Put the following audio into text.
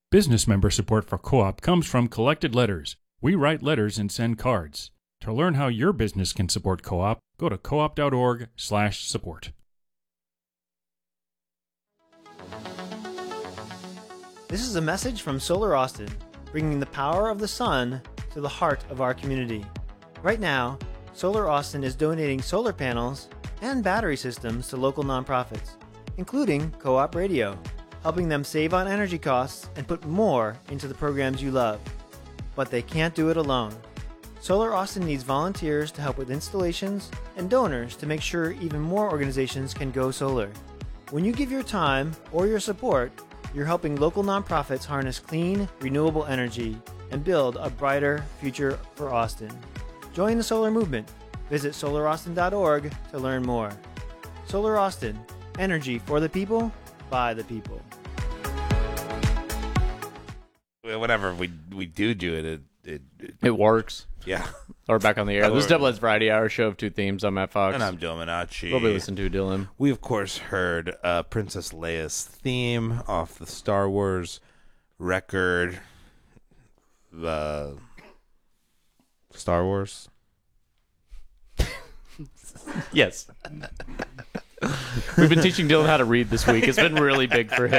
Business member support for Co-op comes from Collected Letters. We write letters and send cards. To learn how your business can support Co-op, go to coop.org/support. This is a message from Solar Austin, bringing the power of the sun to the heart of our community. Right now, Solar Austin is donating solar panels and battery systems to local nonprofits, including Co-op Radio, helping them save on energy costs and put more into the programs you love. But they can't do it alone. Solar Austin needs volunteers to help with installations and donors to make sure even more organizations can go solar. When you give your time or your support, you're helping local nonprofits harness clean, renewable energy and build a brighter future for Austin. Join the solar movement. Visit solaraustin.org to learn more. Solar Austin, energy for the people, by the people. Whenever we do it works. Yeah. Or back on the air. This is Double Ed's Variety Hour, show of two themes. I'm Matt Fox. And I'm Dylan Minacci. What we listen to, Dylan? We, of course, heard Princess Leia's theme off the Star Wars record. The Star Wars? Yes. We've been teaching Dylan how to read this week. It's been really big for him.